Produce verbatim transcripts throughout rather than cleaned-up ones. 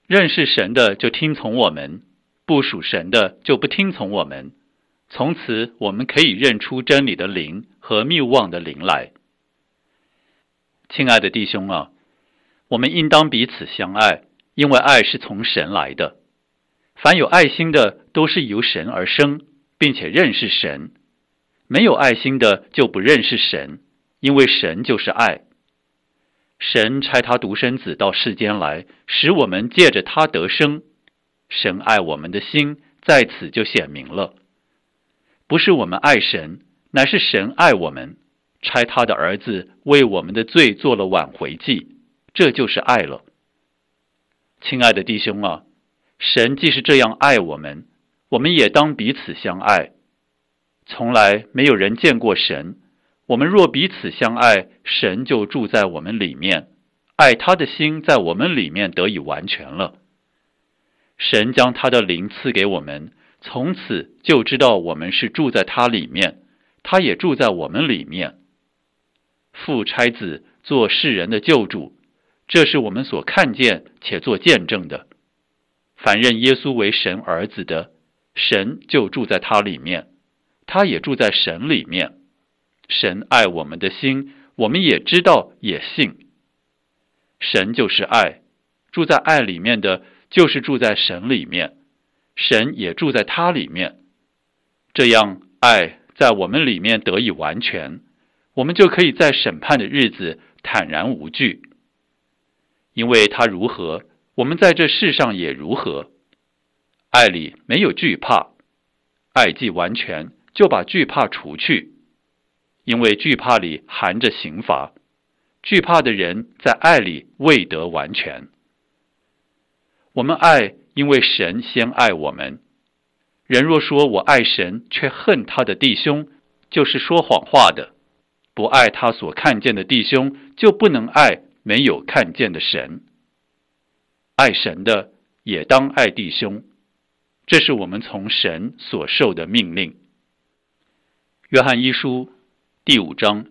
认识神的就听从我们，不属神的就不听从我们。从此我们可以认出真理的灵和谬妄的灵来。亲爱的弟兄啊，我们应当彼此相爱，因为爱是从神来的。凡有爱心的都是由神而生，并且认识神。没有爱心的就不认识神，因为神就是爱。神差他独生子到世间来，使我们借着他得生。神爱我们的心在此就显明了。不是我们爱神，乃是神爱我们，差他的儿子为我们的罪做了挽回祭，这就是爱了。亲爱的弟兄啊，神既是这样爱我们，我们也当彼此相爱。从来没有人见过神，我们若彼此相爱，神就住在我们里面，爱他的心在我们里面得以完全了。神将他的灵赐给我们，从此就知道我们是住在他里面，他也住在我们里面。父差子做世人的救主，这是我们所看见且做见证的。凡认耶稣为神儿子的，神就住在他里面，他也住在神里面。神爱我们的心，我们也知道也信。神就是爱，住在爱里面的就是住在神里面，神也住在他里面。这样爱在我们里面得以完全，我们就可以在审判的日子坦然无惧。因为他如何，我们在这世上也如何。爱里没有惧怕，爱既完全，就把惧怕除去。因为惧怕里含着刑罚，惧怕的人在爱里未得完全。我们爱，因为神先爱我们。人若说我爱神，却恨他的弟兄，就是说谎话的。不爱他所看见的弟兄，就不能爱没有看见的神。爱神的也当爱弟兄，这是我们从神所受的命令。约翰一书第五章，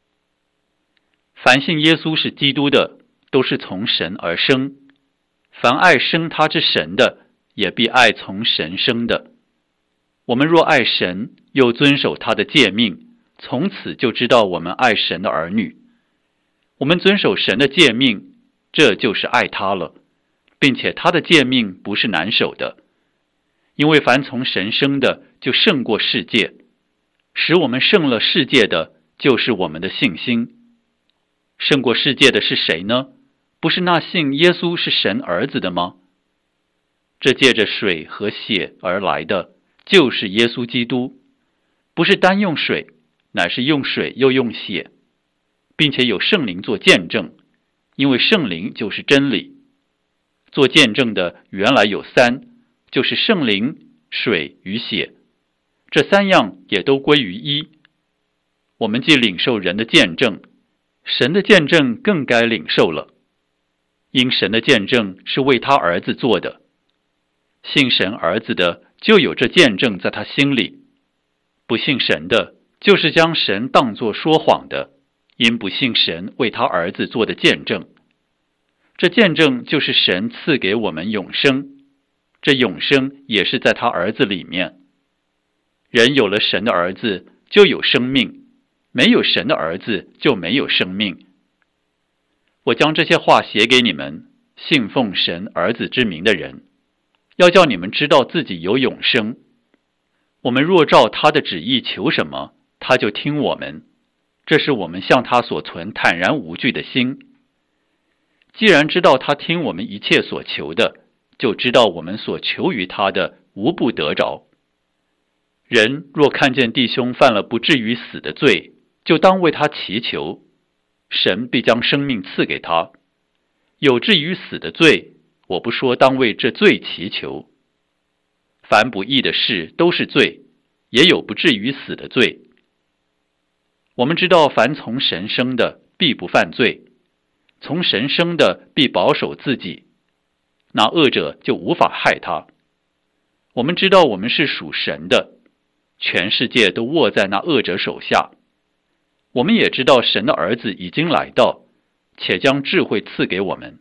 凡信耶稣是基督的，都是从神而生。凡爱生他之神的，也必爱从神生的。我们若爱神，又遵守他的诫命，从此就知道我们爱神的儿女。我们遵守神的诫命，这就是爱他了，并且他的诫命不是难守的。因为凡从神生的，就胜过世界。使我们胜了世界的，就是我们的信心。胜过世界的是谁呢？不是那信耶稣是神儿子的吗？这借着水和血而来的，就是耶稣基督。不是单用水，乃是用水又用血，并且有圣灵做见证，因为圣灵就是真理。做见证的原来有三，就是圣灵、水与血，这三样也都归于一。我们既领受人的见证，神的见证更该领受了，因神的见证是为他儿子做的。信神儿子的，就有这见证在他心里；不信神的，就是将神当作说谎的，因不信神为他儿子做的见证。这见证就是神赐给我们永生，这永生也是在他儿子里面。人有了神的儿子，就有生命；没有神的儿子，就没有生命。我将这些话写给你们，信奉神儿子之名的人，要叫你们知道自己有永生。我们若照他的旨意求什么，他就听我们。这是我们向他所存坦然无惧的心。既然知道他听我们一切所求的，就知道我们所求于他的无不得着。人若看见弟兄犯了不至于死的罪，就当为他祈求，神必将生命赐给他。有至于死的罪，我不说当为这罪祈求。凡不义的事都是罪，也有不至于死的罪。我们知道凡从神生的必不犯罪，从神生的必保守自己，那恶者就无法害他。我们知道我们是属神的，全世界都握在那恶者手下。我们也知道神的儿子已经来到，且将智慧赐给我们，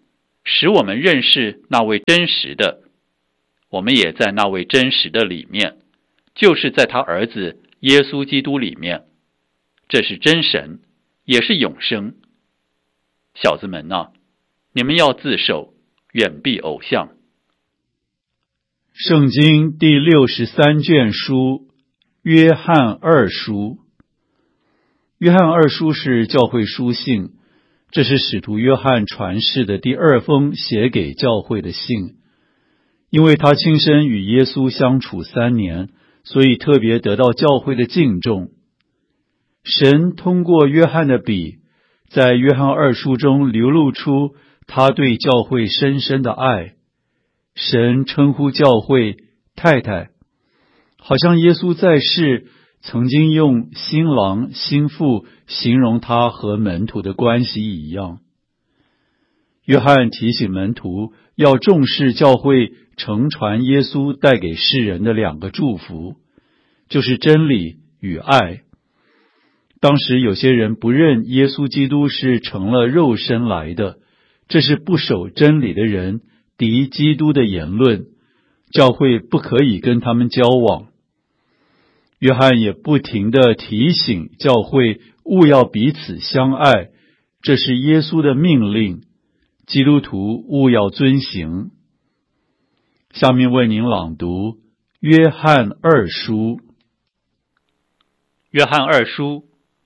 使我们认识那位真实的。我们也在那位真实的里面，就是在他儿子耶稣基督里面。这是真神，也是永生。小子们啊，你们要自守，远避偶像。 圣经第六十三卷书，约翰二书。约翰二书是教会书信，这是使徒约翰传世的第二封写给教会的信。因为他亲身与耶稣相处三年，所以特别得到教会的敬重。神通过约翰的笔，在约翰二书中流露出他对教会深深的爱。神称呼教会太太，好像耶稣在世曾经用新郎新妇形容他和门徒的关系一样。约翰提醒门徒要重视教会承传耶稣带给世人的两个祝福，就是真理与爱。当时有些人不认耶稣基督是成了肉身来的，这是不守真理的人敌基督的言论，教会不可以跟他们交往。约翰也不停地提醒教会务要彼此相爱，这是耶稣的命令，基督徒务要遵行。下面为您朗读约翰二书。 约翰二书，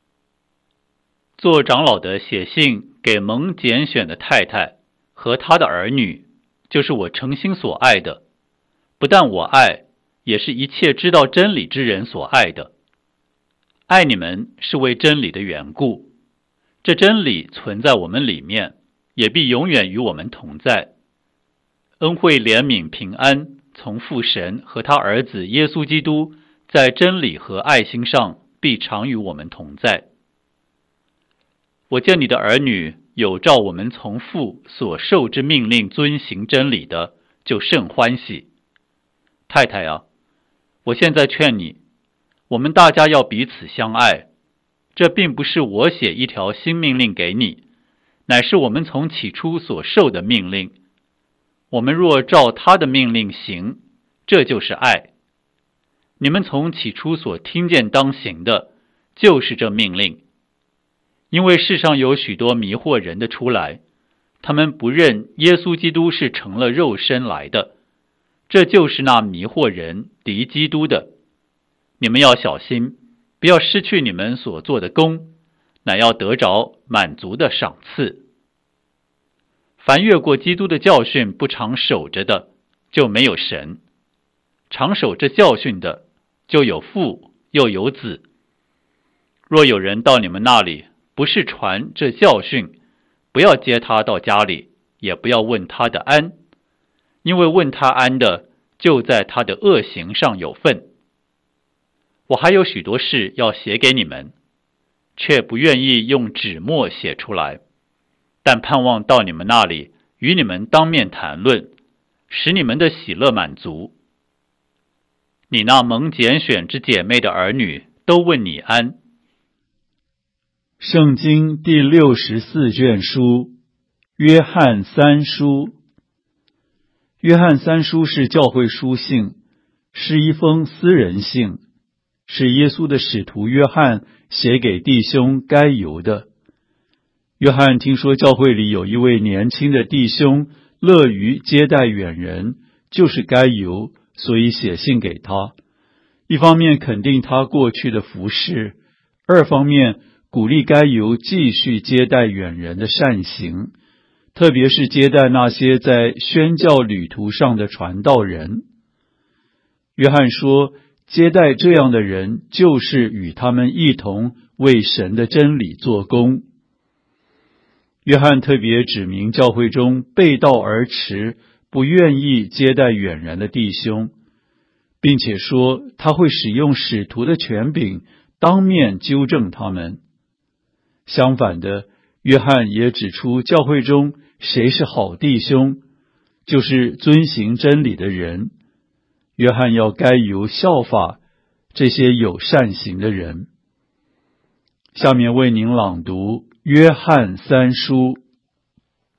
做长老的写信给蒙拣选的太太和他的儿女，就是我诚心所爱的，不但我爱，也是一切知道真理之人所爱的。爱你们是为真理的缘故，这真理存在我们里面，也必永远与我们同在。恩惠怜悯平安从父神和他儿子耶稣基督在真理和爱心上必常与我们同在。我见你的儿女有照我们从父所受之命令遵行真理的，就甚欢喜。太太啊，我现在劝你，我们大家要彼此相爱。这并不是我写一条新命令给你，乃是我们从起初所受的命令。我们若照他的命令行，这就是爱。你们从起初所听见当行的，就是这命令。因为世上有许多迷惑人的出来，他们不认耶稣基督是成了肉身来的，这就是那迷惑人敌基督的。你们要小心，不要失去你们所做的功，乃要得着满足的赏赐。凡越过基督的教训不常守着的，就没有神；常守这教训的，就有父又有子。若有人到你们那里，不是传这教训，不要接他到家里，也不要问他的安，因为问他安的，就在他的恶行上有份。我还有许多事要写给你们，却不愿意用纸墨写出来，但盼望到你们那里，与你们当面谈论，使你们的喜乐满足。你那蒙拣选之姐妹的儿女都问你安。 圣经第六十四卷书，约翰三书。约翰三书是教会书信，是一封私人信，是耶稣的使徒约翰写给弟兄该犹的。约翰听说教会里有一位年轻的弟兄乐于接待远人，就是该犹，所以写信给他。一方面肯定他过去的服事，二方面鼓励该犹继续接待远人的善行，特别是接待那些在宣教旅途上的传道人。约翰说，接待这样的人，就是与他们一同为神的真理做工。约翰特别指明教会中背道而驰、不愿意接待远人的弟兄，并且说他会使用使徒的权柄当面纠正他们。相反的，约翰也指出教会中谁是好弟兄，就是遵行真理的人。约翰要该由效法这些有善行的人。下面为您朗读约翰三书。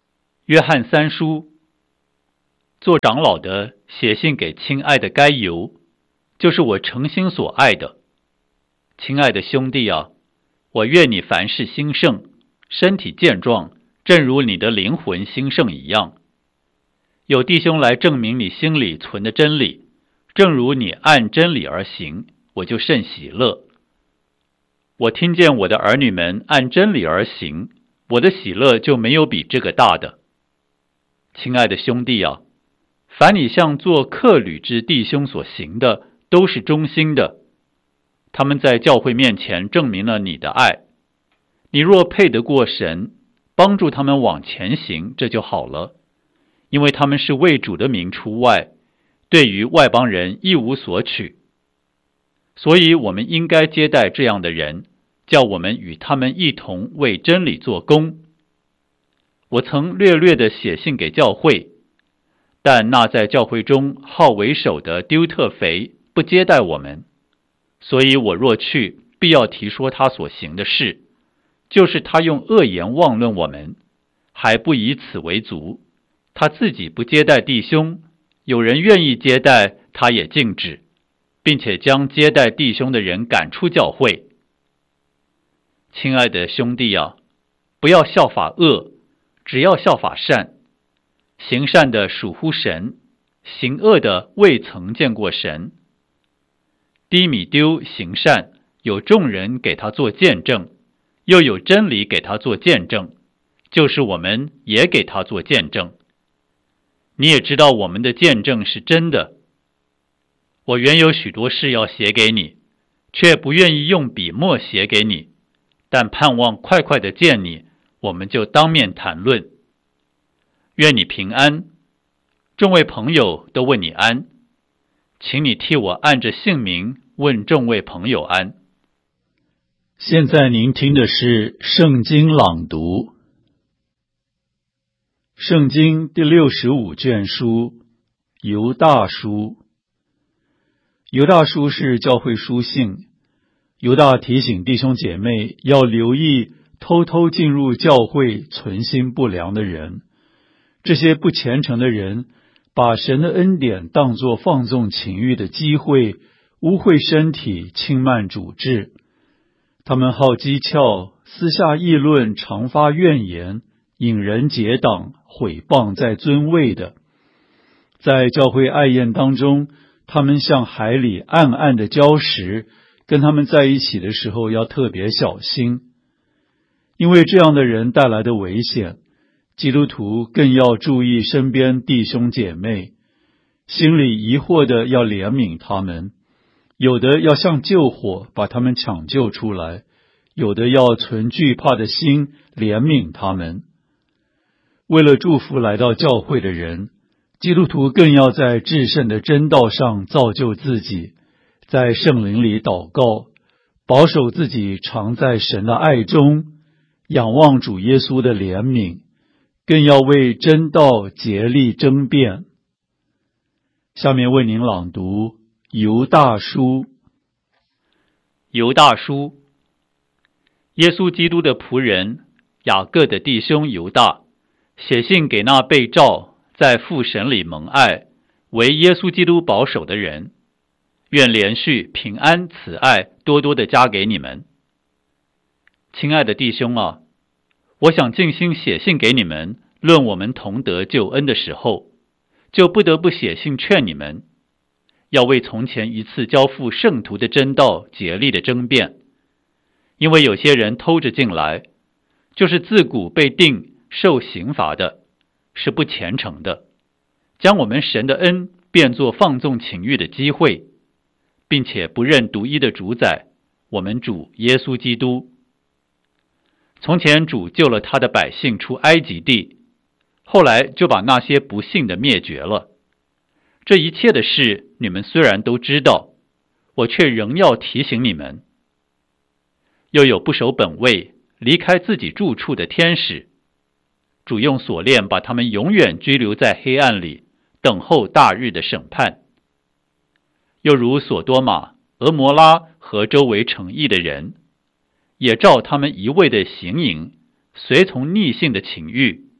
约翰三书，做长老的写信给亲爱的该犹，就是我诚心所爱的。亲爱的兄弟啊，我愿你凡事兴盛，身体健壮，正如你的灵魂兴盛一样。有弟兄来证明你心里存的真理，正如你按真理而行，我就甚喜乐。我听见我的儿女们按真理而行，我的喜乐就没有比这个大的。亲爱的兄弟啊，凡你向做客旅之弟兄所行的，都是忠心的。他们在教会面前证明了你的爱。你若配得过神，帮助他们往前行，这就好了。因为他们是为主的名出外，对于外邦人一无所取。所以我们应该接待这样的人，叫我们与他们一同为真理做工。我曾略略地写信给教会，但那在教会中好为首的丢特腓不接待我们，所以我若去，必要提说他所行的事，就是他用恶言妄论我们，还不以此为足。他自己不接待弟兄，有人愿意接待，他也禁止，并且将接待弟兄的人赶出教会。亲爱的兄弟啊，不要效法恶，只要效法善。行善的属乎神，行恶的未曾见过神。低米丢行善，有众人给他做见证，又有真理给他做见证，就是我们也给他做见证。你也知道我们的见证是真的。我原有许多事要写给你，却不愿意用笔墨写给你，但盼望快快的见你，我们就当面谈论。愿你平安，众位朋友都问你安，请你替我按着姓名问众位朋友安。 现在您听的是圣经朗读。圣经第六十五卷书，犹大书。犹大书是教会书信，犹大提醒弟兄姐妹要留意偷偷进入教会存心不良的人。这些不虔诚的人把神的恩典当作放纵情欲的机会，污秽身体，轻慢主治。他们好讥诮，私下议论，常发怨言，引人结党，毁谤在尊位的。在教会爱宴当中，他们像海里暗暗的礁石，跟他们在一起的时候要特别小心。因为这样的人带来的危险，基督徒更要注意身边弟兄姐妹，心里疑惑的要怜悯他们，有的要像救火把他们抢救出来，有的要存惧怕的心怜悯他们。为了祝福来到教会的人，基督徒更要在至圣的真道上造就自己，在圣灵里祷告，保守自己常在神的爱中，仰望主耶稣的怜悯，更要为真道竭力争辩。下面为您朗读犹大书。 犹大书，耶稣基督的仆人雅各的弟兄犹大，写信给那被召在父神里蒙爱，为耶稣基督保守的人，愿连续平安慈爱多多的加给你们。亲爱的弟兄啊，我想尽心写信给你们，论我们同得救恩的时候，就不得不写信劝你们，要为从前一次交付圣徒的真道竭力的争辩。因为有些人偷着进来，就是自古被定受刑罚的，是不虔诚的，将我们神的恩变作放纵情欲的机会，并且不认独一的主宰，我们主耶稣基督。从前主救了他的百姓出埃及地，后来就把那些不信的灭绝了。这一切的事你们虽然都知道，我却仍要提醒你们。又有不守本位，离开自己住处的天使，主用锁链把他们永远拘留在黑暗里，等候大日的审判。又如索多玛、俄摩拉和周围城邑的人，也照他们一味的行淫，随从逆性的情欲，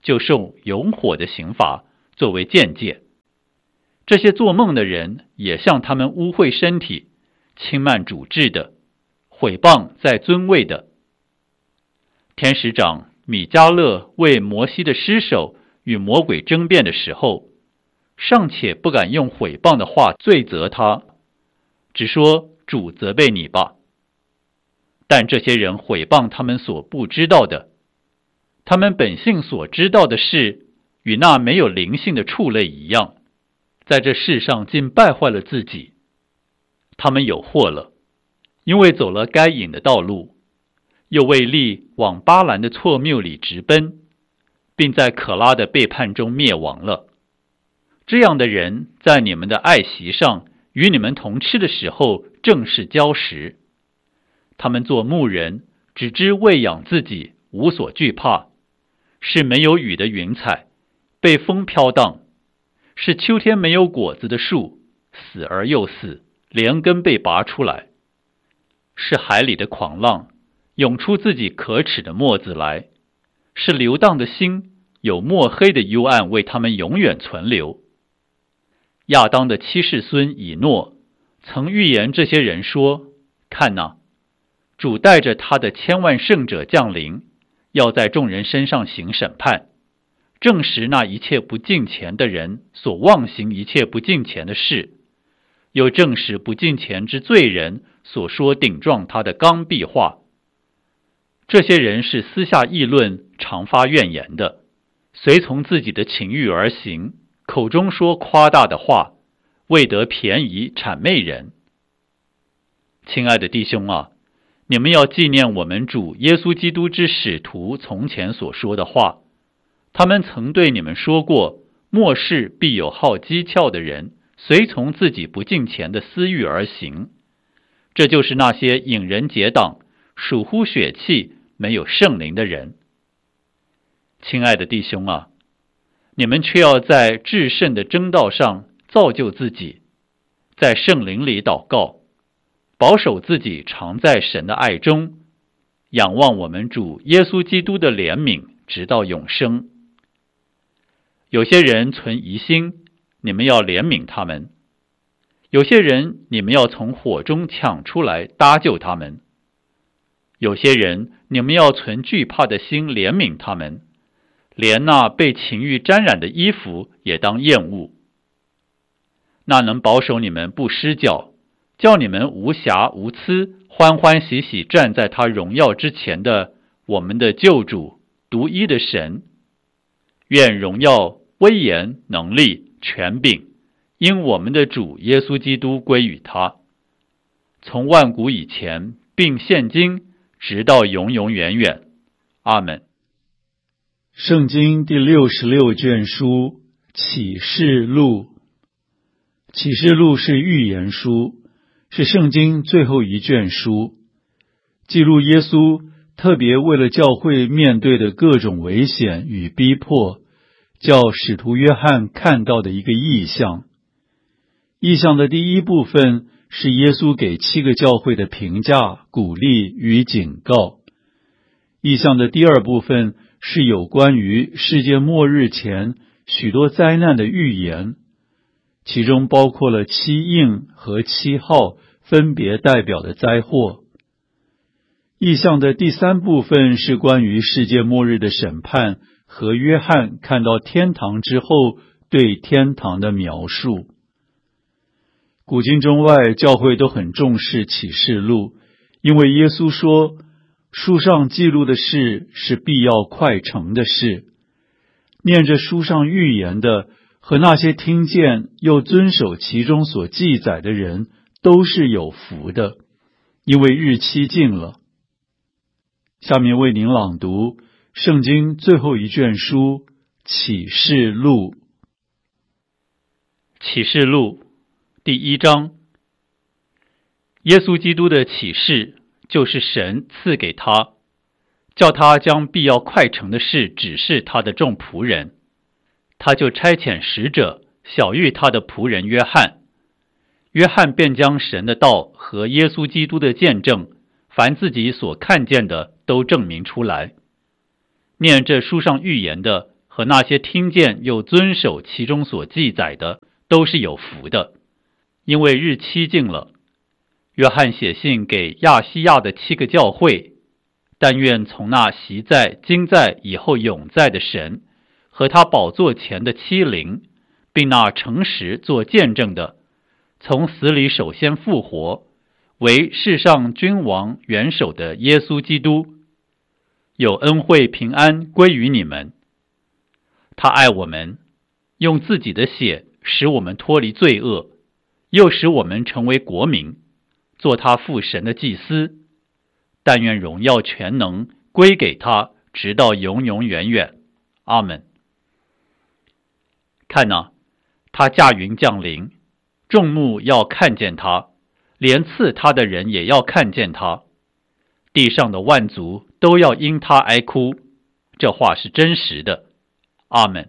就受永火的刑罚作为鉴戒。这些做梦的人也像他们污秽身体、轻慢主治的、毁谤在尊位的。天使长米迦勒为摩西的尸首与魔鬼争辩的时候，尚且不敢用毁谤的话罪责他，只说主责备你吧。但这些人毁谤他们所不知道的，他们本性所知道的事，与那没有灵性的畜类一样，在这世上竟败坏了自己。他们有祸了，因为走了该隐的道路，又为利往巴兰的错谬里直奔，并在可拉的背叛中灭亡了。这样的人在你们的爱席上与你们同吃的时候正是礁石。他们做牧人，只知喂养自己，无所惧怕，是没有雨的云彩，被风飘荡，是秋天没有果子的树，死而又死，连根被拔出来，是海里的狂浪，涌出自己可耻的沫子来，是流荡的心，有墨黑的幽暗为他们永远存留。亚当的七世孙以诺曾预言这些人说，看哪，主带着他的千万圣者降临，要在众人身上行审判，证实那一切不敬虔的人所妄行一切不敬虔的事，又证实不敬虔之罪人所说顶撞他的刚愎话。这些人是私下议论，常发怨言的，随从自己的情欲而行，口中说夸大的话，为得便宜谄媚人。亲爱的弟兄啊，你们要纪念我们主耶稣基督之使徒从前所说的话，他们曾对你们说过，末世必有好讥诮的人，随从自己不敬虔的私欲而行，这就是那些引人结党、属乎血气、没有圣灵的人。亲爱的弟兄啊，你们却要在至圣的真道上造就自己，在圣灵里祷告，保守自己常在神的爱中，仰望我们主耶稣基督的怜悯，直到永生。有些人存疑心，你们要怜悯他们；有些人你们要从火中抢出来搭救他们；有些人你们要存惧怕的心怜悯他们，连那被情欲沾染的衣服也当厌恶。那能保守你们不失脚，叫你们无瑕无疵，欢欢喜喜站在他荣耀之前的我们的救主独一的神，愿荣耀、威严、能力、权柄因我们的主耶稣基督归于他，从万古以前并现今直到永永远远。阿们。 圣经第六十六卷书启示录。启示录是预言书，是圣经最后一卷书，记录耶稣特别为了教会面对的各种危险与逼迫，叫使徒约翰看到的一个异象。异象的第一部分是耶稣给七个教会的评价、鼓励与警告。异象的第二部分是有关于世界末日前许多灾难的预言，其中包括了七印和七号分别代表的灾祸。异象的第三部分是关于世界末日的审判和约翰看到天堂之后对天堂的描述。古今中外教会都很重视启示录，因为耶稣说，书上记录的事是必要快成的事。念着书上预言的和那些听见又遵守其中所记载的人都是有福的，因为日期近了。下面为您朗读圣经最后一卷书启示录。 启示录第一章。耶稣基督的启示就是神赐给他，叫他将必要快成的事指示他的众仆人。他就差遣使者晓谕他的仆人约翰，约翰便将神的道和耶稣基督的见证，凡自己所看见的都证明出来。念这书上预言的和那些听见又遵守其中所记载的，都是有福的，因为日期近了。约翰写信给亚细亚的七个教会，但愿从那习在、今在、以后永在的神和他宝座前的七灵，并那诚实做见证的，从死里首先复活，为世上君王元首的耶稣基督，有恩惠平安归于你们。他爱我们，用自己的血使我们脱离罪恶，又使我们成为国民，做他父神的祭司。但愿荣耀全能归给他，直到永永远远。阿们。看哪，他驾云降临，众目要看见他，连刺他的人也要看见他，地上的万族都要因他哀哭。这话是真实的。阿们。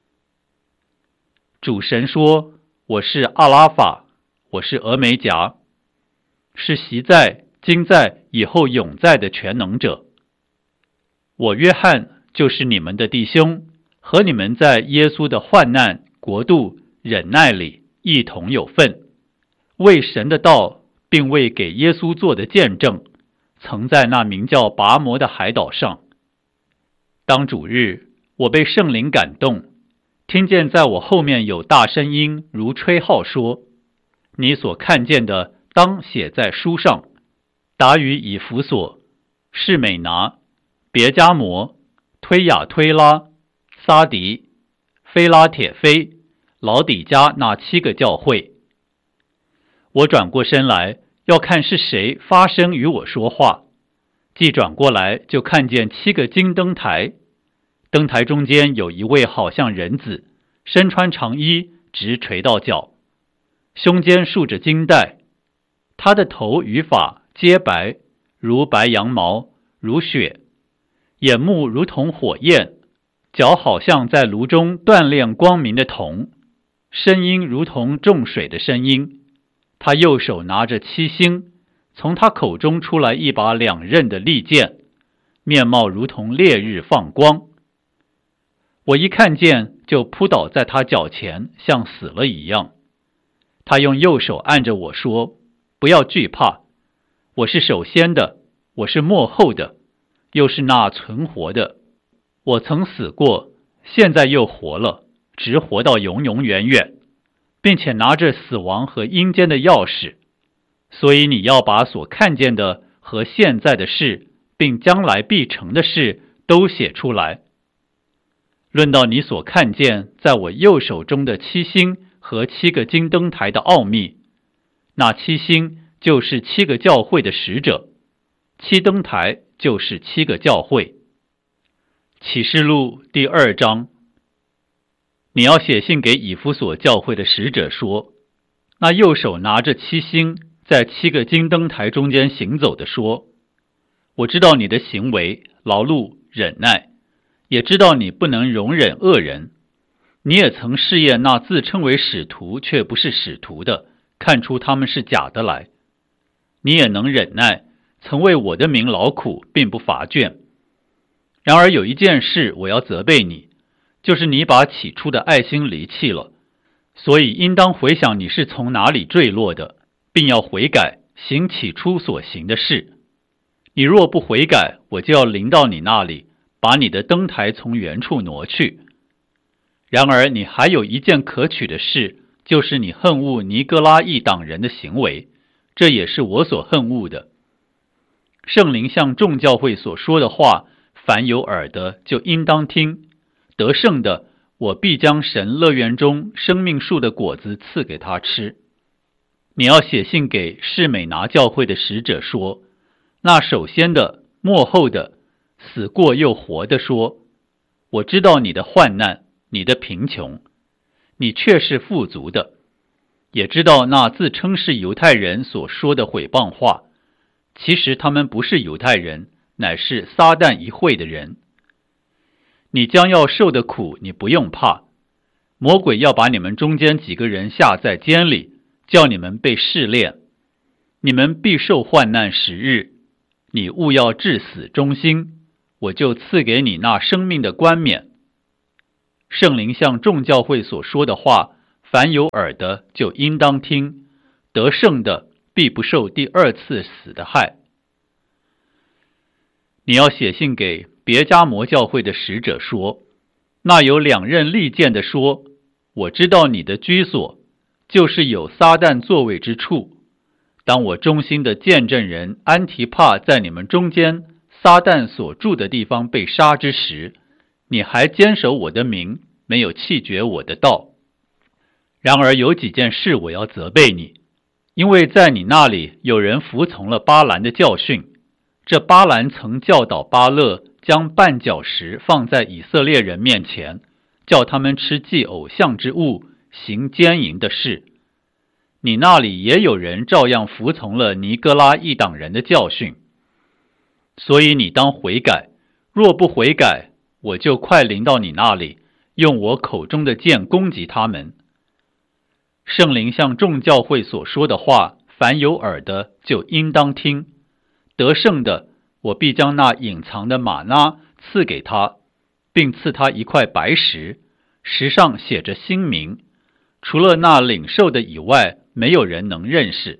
主神说，我是阿拉法，我是俄梅戛，是习在、今在、以后永在的全能者。我约翰就是你们的弟兄，和你们在耶稣的患难、国度、忍耐里一同有份，为神的道并为给耶稣做的见证，曾在那名叫拔摩的海岛上。当主日，我被圣灵感动，听见在我后面有大声音如吹号说，你所看见的当写在书上，达于以弗所、士美拿、别迦摩、推雅推拉、撒迪、菲拉铁菲、老底加那七个教会。我转过身来，要看是谁发声与我说话，既转过来，就看见七个金灯台，灯台中间有一位好像人子，身穿长衣，直垂到脚，胸间束着金带，他的头与发皆白，如白羊毛，如雪，眼目如同火焰，脚好像在炉中锻炼光明的铜，声音如同众水的声音。他右手拿着七星，从他口中出来一把两刃的利剑，面貌如同烈日放光。我一看见，就扑倒在他脚前，像死了一样。他用右手按着我说，不要惧怕，我是首先的，我是末后的，又是那存活的。我曾死过，现在又活了，直活到永永远远，并且拿着死亡和阴间的钥匙。所以你要把所看见的和现在的事，并将来必成的事都写出来。论到你所看见在我右手中的七星和七个金灯台的奥秘，那七星就是七个教会的使者，七灯台就是七个教会。启示录第二章。你要写信给以弗所教会的使者说，那右手拿着七星在七个金灯台中间行走的说，我知道你的行为、劳碌、忍耐，也知道你不能容忍恶人。你也曾试验那自称为使徒却不是使徒的，看出他们是假的来。你也能忍耐，曾为我的名劳苦，并不乏倦。然而有一件事我要责备你，就是你把起初的爱心离弃了，所以应当回想你是从哪里坠落的，并要悔改，行起初所行的事。你若不悔改，我就要临到你那里，把你的灯台从原处挪去。然而你还有一件可取的事，就是你恨恶尼哥拉一党人的行为，这也是我所恨恶的。圣灵向众教会所说的话，凡有耳的就应当听。得胜的，我必将神乐园中生命树的果子赐给他吃。你要写信给士美拿教会的使者说，那首先的、末后的、死过又活的说，我知道你的患难，你的贫穷，你却是富足的，也知道那自称是犹太人所说的毁谤话，其实他们不是犹太人，乃是撒旦一会的人。你将要受的苦，你不用怕，魔鬼要把你们中间几个人下在监里，叫你们被试炼，你们必受患难十日，你务要至死忠心，我就赐给你那生命的冠冕。 圣灵向众教会所说的话，凡有耳的就应当听，得胜的必不受第二次死的害。你要写信给别迦摩教会的使者说，那有两刃利剑的说，我知道你的居所，就是有撒旦座位之处。当我忠心的见证人安提帕在你们中间撒旦所住的地方被杀之时，你还坚守我的名，没有弃绝我的道。然而有几件事我要责备你，因为在你那里有人服从了巴兰的教训。这巴兰曾教导巴勒将绊脚石放在以色列人面前，叫他们吃祭偶像之物，行奸淫的事。你那里也有人照样服从了尼哥拉一党人的教训。所以你当悔改，若不悔改，我就快临到你那里，用我口中的剑攻击他们。圣灵向众教会所说的话，凡有耳的就应当听。得胜的，我必将那隐藏的玛纳赐给他，并赐他一块白石，石上写着新名，除了那领受的以外，没有人能认识。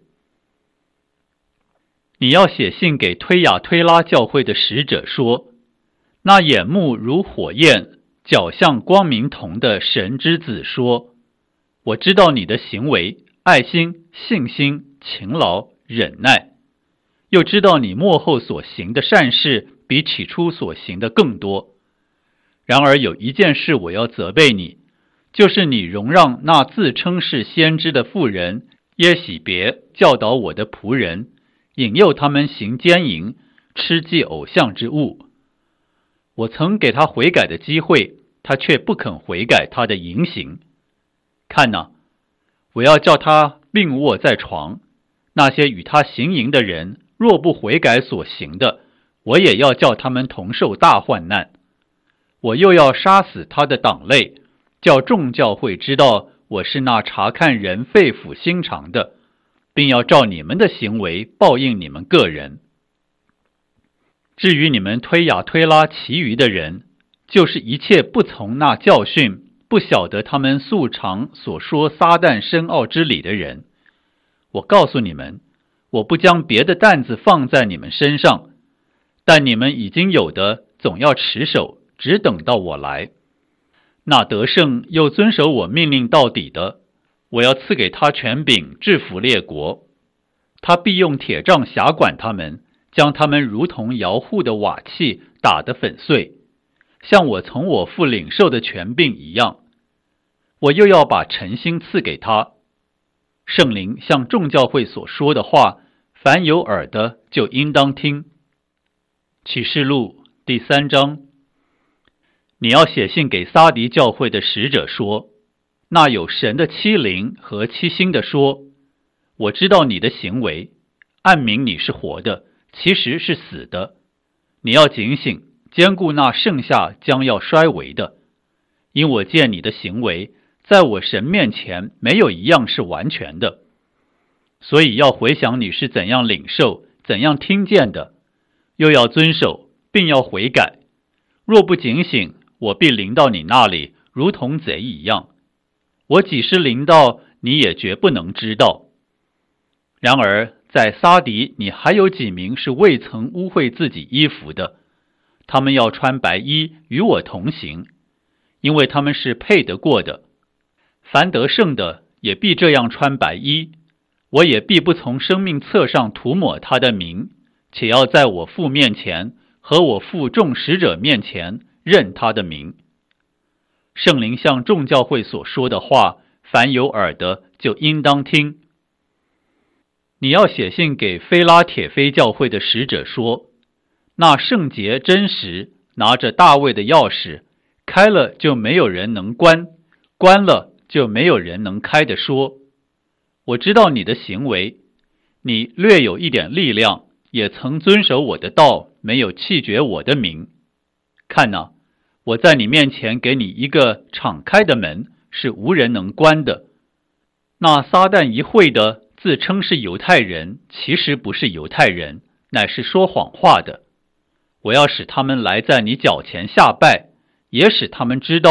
你要写信给推雅推拉教会的使者说，那眼目如火焰，脚像光明铜的神之子说，我知道你的行为，爱心、信心、勤劳、忍耐，又知道你末后所行的善事比起初所行的更多。然而有一件事我要责备你，就是你容让那自称是先知的妇人耶洗别教导我的仆人，引诱他们行奸淫，吃祭偶像之物。我曾给他悔改的机会，他却不肯悔改他的淫行。看哪，我要叫他病卧在床，那些与他行淫的人若不悔改所行的，我也要叫他们同受大患难。我又要杀死他的党类，叫众教会知道我是那查看人肺腑心肠的，并要照你们的行为报应你们个人。至于你们推雅推拉其余的人，就是一切不从那教训，不晓得他们素常所说撒旦深奥之理的人，我告诉你们，我不将别的担子放在你们身上，但你们已经有的总要持守，只等到我来。那得胜又遵守我命令到底的，我要赐给他权柄制服列国，他必用铁杖辖管他们，将他们如同摇户的瓦器打得粉碎，像我从我父领受的权柄一样。我又要把诚心赐给他。圣灵向众教会所说的话，凡有耳的就应当听。启示录第三章。你要写信给撒狄教会的使者说，那有神的七灵和七星的说，我知道你的行为，暗明你是活的，其实是死的。你要警醒，坚固那剩下将要衰微的，因我见你的行为，在我神面前没有一样是完全的。所以要回想你是怎样领受，怎样听见的，又要遵守，并要悔改。若不警醒，我必临到你那里，如同贼一样。我几时临到，你也绝不能知道。然而在撒狄，你还有几名是未曾污秽自己衣服的，他们要穿白衣与我同行，因为他们是配得过的。凡得胜的也必这样穿白衣，我也必不从生命册上涂抹他的名，且要在我父面前和我父众使者面前认他的名。圣灵向众教会所说的话，凡有耳的就应当听。你要写信给非拉铁非教会的使者说，那圣洁真实拿着大卫的钥匙，开了就没有人能关，关了就没有人能开的说，我知道你的行为，你略有一点力量，也曾遵守我的道，没有弃绝我的名。看哪，我在你面前给你一个敞开的门，是无人能关的。那撒旦一会的自称是犹太人，其实不是犹太人，乃是说谎话的。我要使他们来在你脚前下拜，也使他们知道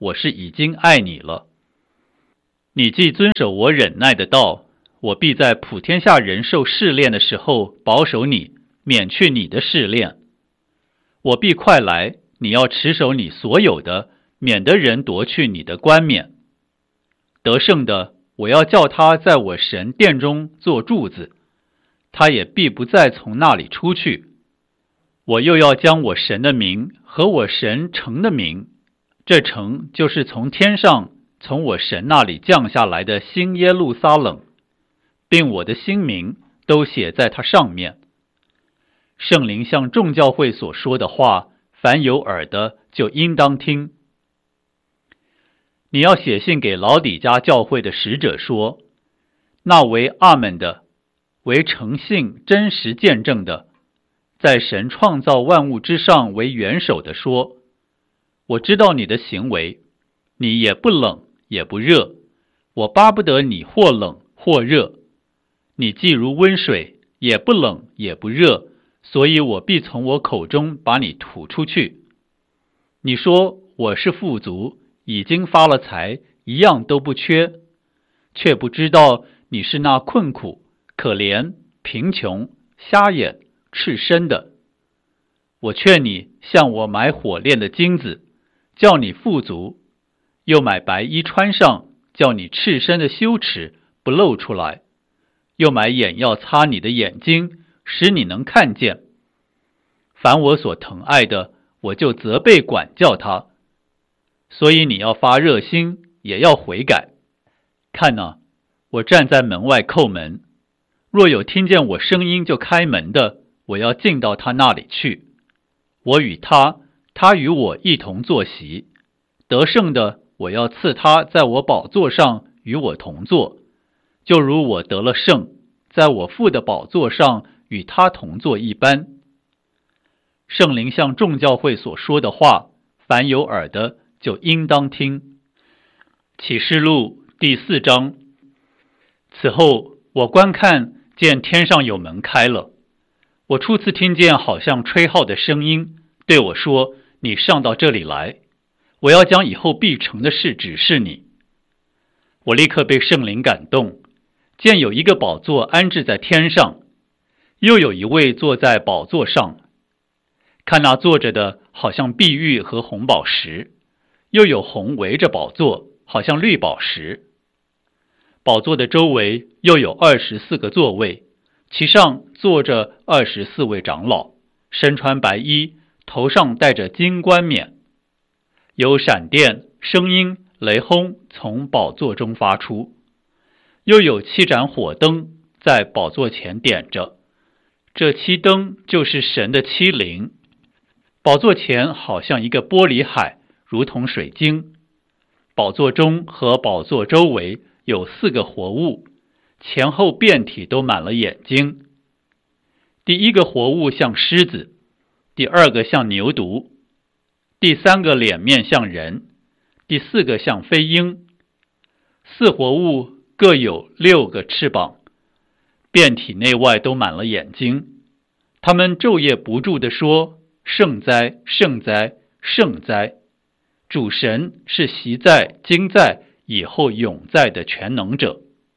我是已经爱你了。你既遵守我忍耐的道，我必在普天下人受试炼的时候保守你，免去你的试炼。我必快来，你要持守你所有的，免得人夺去你的冠冕。得胜的，我要叫他在我神殿中做柱子，他也必不再从那里出去。我又要将我神的名和我神城的名，这城就是从天上从我神那里降下来的新耶路撒冷，并我的新名都写在它上面。圣灵向众教会所说的话，凡有耳的就应当听。你要写信给老底嘉教会的使者说，那为阿们的，为诚信真实见证的，在神创造万物之上为元首的说，我知道你的行为，你也不冷也不热，我巴不得你或冷或热。你既如温水，也不冷也不热，所以我必从我口中把你吐出去。你说我是富足，已经发了财，一样都不缺，却不知道你是那困苦、可怜、贫穷、瞎眼、赤身的。我劝你向我买火炼的金子，叫你富足，又买白衣穿上，叫你赤身的羞耻不露出来，又买眼药擦你的眼睛，使你能看见。凡我所疼爱的，我就责备管教他。所以你要发热心，也要悔改。看哪，我站在门外叩门，若有听见我声音就开门的，我要进到他那里去。我与他，他与我一同坐席。得胜的，我要赐他在我宝座上与我同坐，就如我得了胜，在我父的宝座上与他同坐一般。圣灵向众教会所说的话，凡有耳的就应当听。启示录第四章。此后我观看，见天上有门开了，我初次听见好像吹号的声音，对我说，你上到这里来，我要将以后必成的事指示你。我立刻被圣灵感动，见有一个宝座安置在天上，又有一位坐在宝座上，看那坐着的好像碧玉和红宝石，又有红围着宝座，好像绿宝石。宝座的周围又有二十四个座位，其上坐着二十四位长老，身穿白衣，头上戴着金冠冕。有闪电、声音、雷轰从宝座中发出，又有七盏火灯在宝座前点着，这七灯就是神的七灵。宝座前好像一个玻璃海，如同水晶。宝座中和宝座周围有四个活物，前后遍体都满了眼睛。第一个活物像狮子，第二个像牛犊，第三个脸面像人，第四个像飞鹰。四活物各有六个翅膀，遍体内外都满了眼睛。他们昼夜不住地说，圣哉，圣哉，圣哉！主神是习在、今在、以后永在的全能者。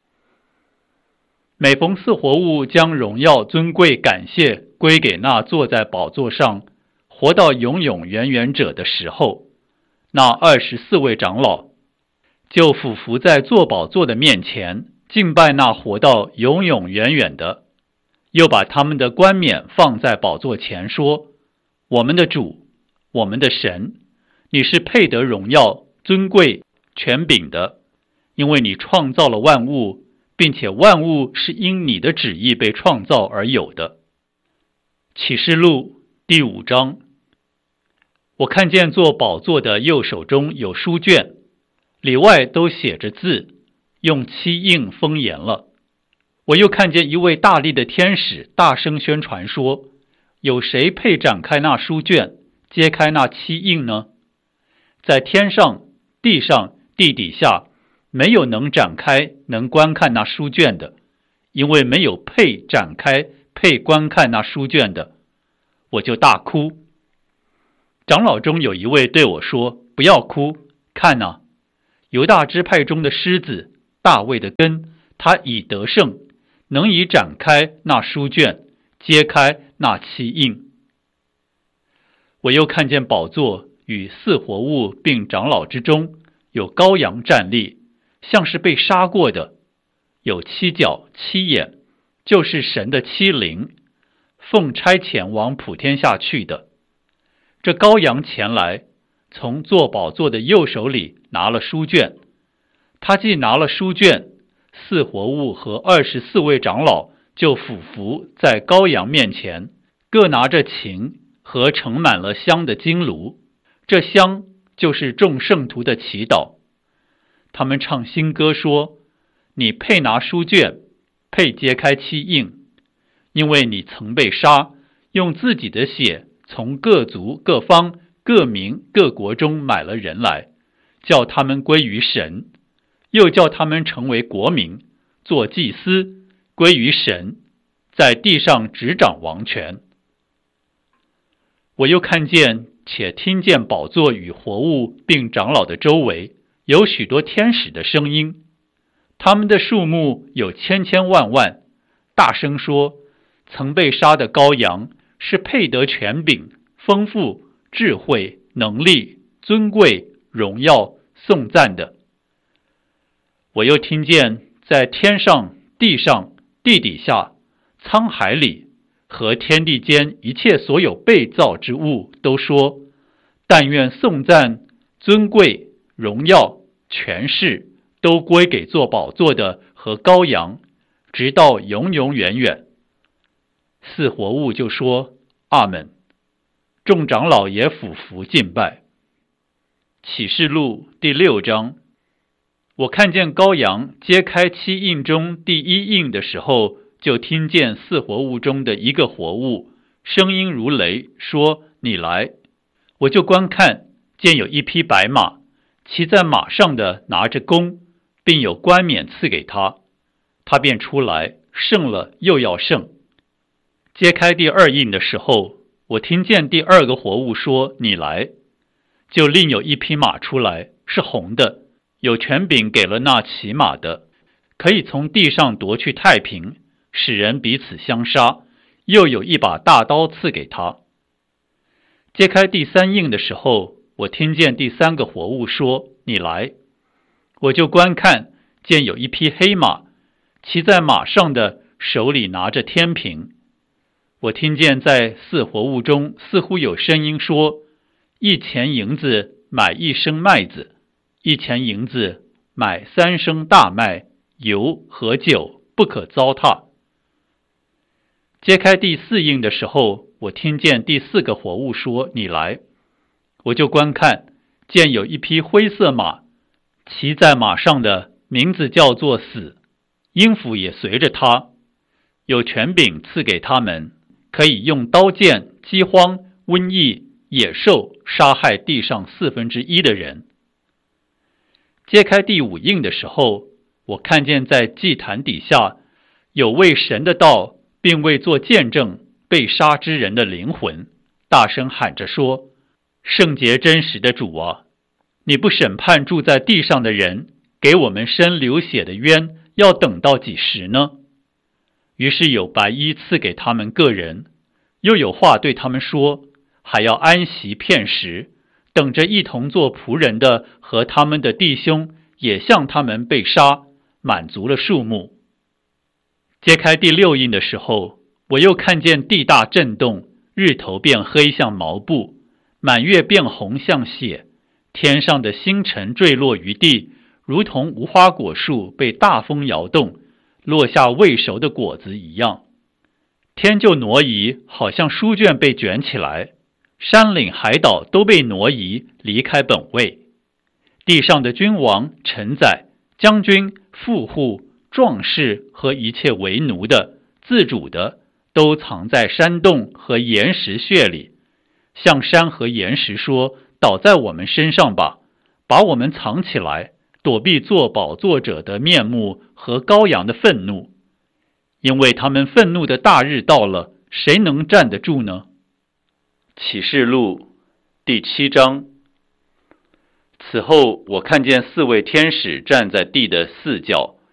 每逢四活物将荣耀、尊贵、感谢归给那坐在宝座上、活到永永远远者的时候，那二十四位长老就俯伏在坐宝座的面前，敬拜那活到永永远远的，又把他们的冠冕放在宝座前，说：我们的主，我们的神，你是配得荣耀、尊贵、权柄的，因为你创造了万物，并且万物是因你的旨意被创造而有的。启示录第五章。我看见坐宝座的右手中有书卷，里外都写着字，用漆印封严了。我又看见一位大力的天使大声宣传说，有谁配展开那书卷，揭开那漆印呢？在天上、地上、地底下，没有能展开、能观看那书卷的，因为没有配展开、配观看那书卷的。我就大哭。长老中有一位对我说，不要哭， 看哪，犹大支派中的狮子大卫的根，他已得胜，能以展开那书卷，揭开那七印。我又看见宝座与四活物并长老之中有羔羊站立，像是被杀过的，有七角七眼，就是神的七灵，奉差遣往普天下去的。这羔羊前来，从坐宝座的右手里拿了书卷，他既拿了书卷，四活物和二十四位长老就俯伏在羔羊面前，各拿着琴和盛满了香的金炉，这香就是众圣徒的祈祷。他们唱新歌说，你配拿书卷，配揭开七印，因为你曾被杀，用自己的血从各族各方各民各国中买了人来，叫他们归于神，又叫他们成为国民，做祭司，归于神，在地上执掌王权。我又看见且听见宝座与活物并长老的周围有许多天使的声音，他们的数目有千千万万，大声说，曾被杀的羔羊是配得权柄、丰富、智慧、能力、尊贵、荣耀、颂赞的。我又听见在天上、地上、地底下、沧海里和天地间一切所有被造之物都说，但愿颂赞、尊贵、荣耀、权势都归给坐宝座的和羔羊，直到永永远远。四活物就说阿们，众长老也俯伏敬拜。启示录第六章，我看见羔羊揭开七印中第一印的时候，就听见四活物中的一个活物，声音如雷，说，你来。我就观看，见有一匹白马，骑在马上的拿着弓，并有冠冕赐给他，他便出来，胜了又要胜。揭开第二印的时候，我听见第二个活物说，你来。就另有一匹马出来，是红的，有权柄给了那骑马的，可以从地上夺去太平，使人彼此相杀，又有一把大刀赐给他。揭开第三印的时候，我听见第三个活物说，你来。我就观看，见有一匹黑马，骑在马上的手里拿着天平。我听见在四活物中似乎有声音说，一钱银子买一升麦子，一钱银子买三升大麦，油和酒不可糟蹋。揭开第四印的时候，我听见第四个活物说，你来。我就观看，见有一匹灰色马，骑在马上的名字叫做死，阴府也随着他，有权柄赐给他们，可以用刀剑、饥荒、瘟疫、野兽杀害地上四分之一的人。揭开第五印的时候，我看见在祭坛底下有为神的道并为做见证被杀之人的灵魂，大声喊着说，圣洁真实的主啊，你不审判住在地上的人，给我们伸流血的冤，要等到几时呢？于是有白衣赐给他们个人，又有话对他们说，还要安息片时，等着一同做仆人的和他们的弟兄也像他们被杀，满足了数目。揭开第六印的时候，我又看见地大震动，日头变黑像毛布，满月变红像血，天上的星辰坠落于地，如同无花果树被大风摇动，落下未熟的果子一样。天就挪移，好像书卷被卷起来，山岭海岛都被挪移，离开本位。地上的君王、臣宰、将军、富户、壮士和一切为奴的、自主的，都藏在山洞和岩石穴里，向山和岩石说，倒在我们身上吧，把我们藏起来，躲避坐宝座者的面目和羔羊的愤怒。因为他们愤怒的大日到了，谁能站得住呢？启示录第七章。 此后，我看见四位天使站在地的四角，